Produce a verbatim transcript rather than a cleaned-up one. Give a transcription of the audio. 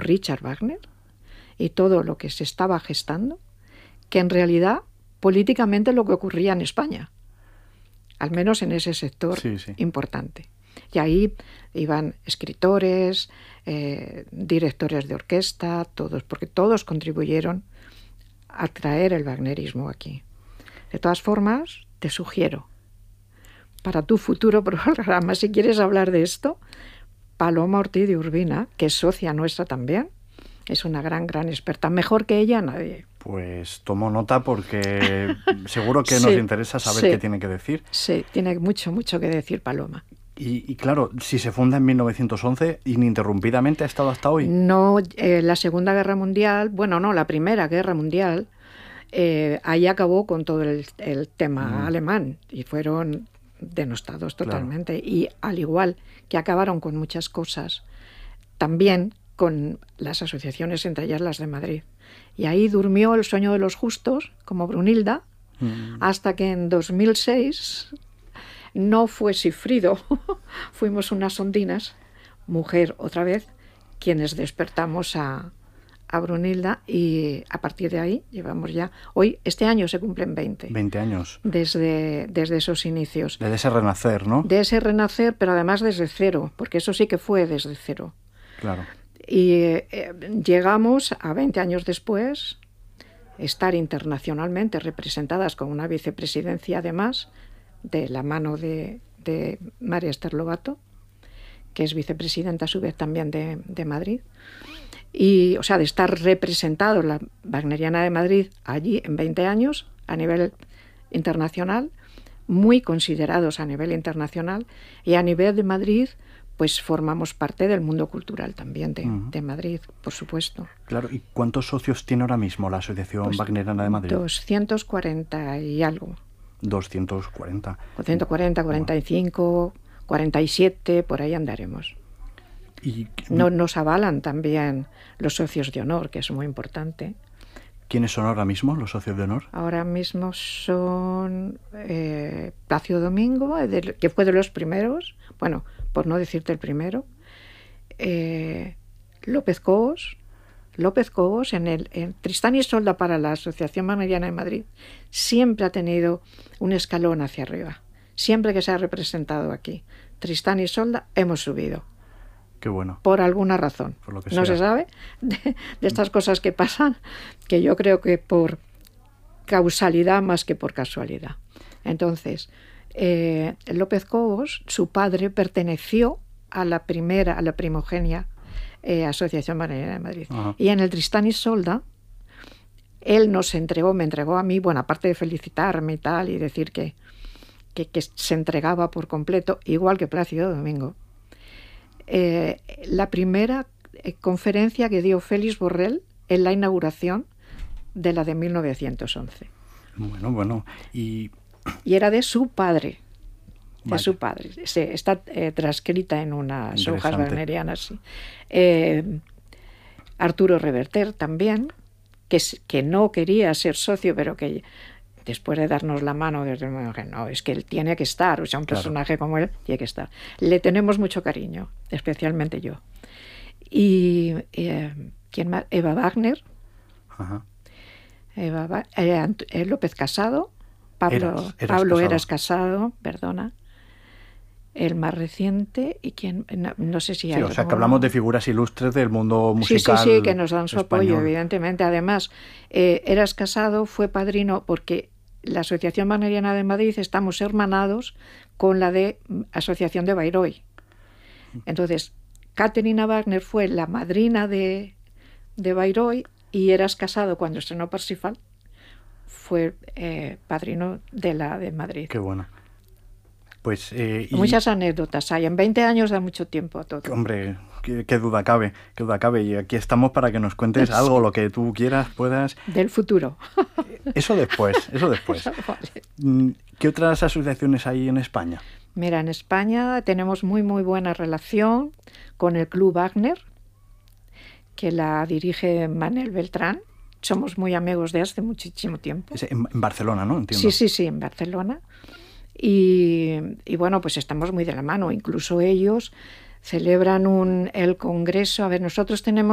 por Richard Wagner y todo lo que se estaba gestando, que en realidad políticamente lo que ocurría en España, al menos en ese sector sí, sí. importante. Y ahí iban escritores, eh, directores de orquesta, todos, porque todos contribuyeron a traer el wagnerismo aquí. De todas formas, te sugiero, para tu futuro programa, si quieres hablar de esto, Paloma Ortiz de Urbina, que es socia nuestra también, es una gran, gran experta. Mejor que ella, nadie. Pues tomo nota porque seguro que sí, nos interesa saber sí, qué tiene que decir. Sí, tiene mucho, mucho que decir Paloma. Y, y claro, si se funda en mil novecientos once, ininterrumpidamente ha estado hasta hoy. No, eh, la Segunda Guerra Mundial, bueno, no, la Primera Guerra Mundial, eh, ahí acabó con todo el, el tema mm. alemán y fueron denostados totalmente. Claro. Y al igual que acabaron con muchas cosas, también con las asociaciones, entre ellas las de Madrid. Y ahí durmió el sueño de los justos, como Brunilda, mm. hasta que en dos mil seis... no fue Sigfrido, fuimos unas ondinas, mujer otra vez, quienes despertamos a, a Brunilda y a partir de ahí llevamos ya, hoy, este año se cumplen veinte. veinte años. Desde, desde esos inicios. Desde ese renacer, ¿no? De ese renacer, pero además desde cero, porque eso sí que fue desde cero. Claro. Y eh, llegamos a veinte años después, estar internacionalmente representadas con una vicepresidencia además, de la mano de, de María Esther Lobato, que es vicepresidenta a su vez también de, de Madrid, y, o sea, de estar representado la Wagneriana de Madrid allí en veinte años a nivel internacional, muy considerados a nivel internacional, y a nivel de Madrid, pues formamos parte del mundo cultural también de, uh-huh. de Madrid, por supuesto. Claro, ¿y cuántos socios tiene ahora mismo la Asociación pues, Wagneriana de Madrid? doscientos cuarenta y algo. doscientos cuarenta. doscientos cuarenta, cuarenta y cinco, cuarenta y siete, por ahí andaremos. Y no, nos avalan también los socios de honor, que es muy importante. ¿Quiénes son ahora mismo los socios de honor? Ahora mismo son eh, Plácido Domingo, de, que fue de los primeros, bueno, por no decirte el primero, eh, López Cobos, López Cobos, en el en Tristán y Isolda para la Asociación Wagneriana de Madrid, siempre ha tenido un escalón hacia arriba. Siempre que se ha representado aquí, Tristán y Isolda, hemos subido. Qué bueno. Por alguna razón. Por lo que no sea. se sabe de, de estas cosas que pasan, que yo creo que por causalidad más que por casualidad. Entonces, eh, López Cobos, su padre, perteneció a la primera, a la primogenia Eh, Asociación Wagneriana de Madrid. Ajá. Y en el Tristán y Isolda, él nos entregó, me entregó a mí, bueno, aparte de felicitarme y tal, y decir que, que, que se entregaba por completo, igual que Plácido Domingo, eh, la primera eh, conferencia que dio Félix Borrell en la inauguración de la de mil novecientos once. Bueno, bueno, y... Y era de su padre. De Vaya. su padre. Se, está eh, transcrita en unas hojas wagnerianas. Sí. Eh, Arturo Reverter también, que, que no quería ser socio, pero que después de darnos la mano, desde el que no, es que él tiene que estar, o sea, un claro. personaje como él tiene que estar. Le tenemos mucho cariño, especialmente yo. Y eh, ¿quién más? Eva Wagner, Ajá. Eva, eh, López Casado, Pablo Eras, Eras Pablo Casado. Eras Casado, perdona. El más reciente y quien no, no sé si sí, hay. O sea, que hablamos de figuras ilustres del mundo musical. Sí, sí, sí, que nos dan su español. apoyo, evidentemente. Además, eh, Eras Casado fue padrino porque la Asociación Wagneriana de Madrid estamos hermanados con la de Asociación de Bayreuth. Entonces, Caterina Wagner fue la madrina de, de Bayreuth y Eras Casado, cuando estrenó Parsifal, fue eh, padrino de la de Madrid. Qué bueno. Pues, eh, y... Muchas anécdotas hay. En veinte años da mucho tiempo a todo. Hombre, qué, qué duda cabe, qué duda cabe. Y aquí estamos para que nos cuentes sí. algo, lo que tú quieras, puedas. Del futuro. Eso después, eso después. Vale. ¿Qué otras asociaciones hay en España? Mira, en España tenemos muy, muy buena relación con el Club Wagner, que la dirige Manel Beltrán. Somos muy amigos de hace muchísimo tiempo. Es en, en Barcelona, ¿no? Entiendo. Sí, sí, sí, en Barcelona. Y, y bueno, pues estamos muy de la mano. Incluso ellos celebran un, el congreso. A ver, nosotros tenemos